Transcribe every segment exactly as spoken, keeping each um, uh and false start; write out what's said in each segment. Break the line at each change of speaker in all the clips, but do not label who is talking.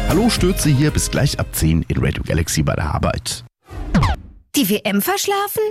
Hallo, Stürze hier, bis gleich ab zehn in Radio Galaxy bei der Arbeit.
Die W M verschlafen?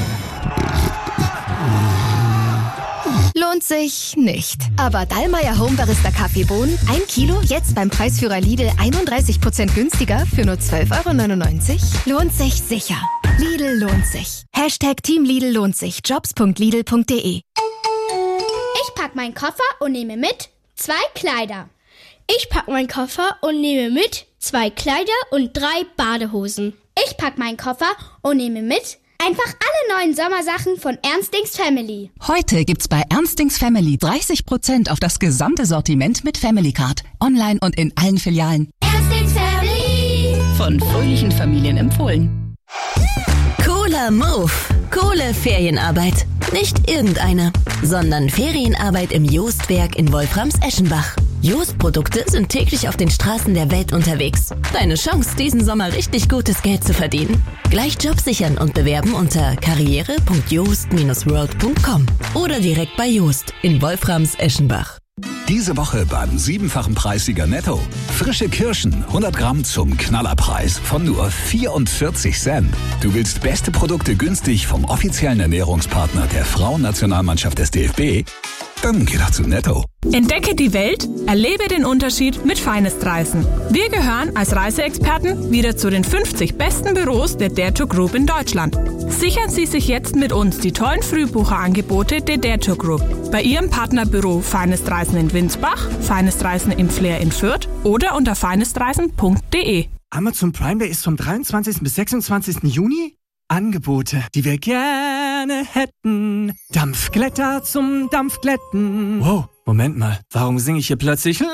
Lohnt sich nicht. Aber Dallmayr Home Barista Kaffeebohnen, ein Kilo, jetzt beim Preisführer Lidl einunddreißig Prozent günstiger für nur zwölf Euro neunundneunzig. Lohnt sich sicher. Lidl lohnt sich. Hashtag Team Lidl lohnt sich. jobs punkt lidl punkt de.
Ich pack meinen Koffer und nehme mit zwei Kleider. Ich pack meinen Koffer und nehme mit zwei Kleider und drei Badehosen. Ich pack meinen Koffer und nehme mit einfach alle neuen Sommersachen von Ernstings Family.
Heute gibt's bei Ernstings Family dreißig Prozent auf das gesamte Sortiment mit Family Card. Online und in allen Filialen.
Ernstings Family.
Von fröhlichen Familien empfohlen.
Cooler Move. Coole Ferienarbeit. Nicht irgendeine, sondern Ferienarbeit im Joostwerk in Wolframs-Eschenbach. Jost-Produkte sind täglich auf den Straßen der Welt unterwegs. Deine Chance, diesen Sommer richtig gutes Geld zu verdienen. Gleich Job sichern und bewerben unter karriere punkt joost Bindestrich world punkt com oder direkt bei Joost in Wolframs-Eschenbach.
Diese Woche beim siebenfachen Preissieger Netto. Frische Kirschen, hundert Gramm zum Knallerpreis von nur vierundvierzig Cent. Du willst beste Produkte günstig vom offiziellen Ernährungspartner der Frauennationalmannschaft des D F B? Dann geh doch zu Netto.
Entdecke die Welt, erlebe den Unterschied mit Finest-Reisen. Wir gehören als Reiseexperten wieder zu den fünfzig besten Büros der Dare to Group in Deutschland. Sichern Sie sich jetzt mit uns die tollen Frühbucherangebote der Dare to Group. Bei Ihrem Partnerbüro Finest Reisen in Winsbach, Finest Reisen im Flair in Fürth oder unter finestreisen punkt de.
Amazon Prime Day ist vom dreiundzwanzigsten bis sechsundzwanzigsten Juni. Angebote, die wir gerne hätten. Dampfglätter zum Dampfglätten. Wow, Moment mal, warum singe ich hier plötzlich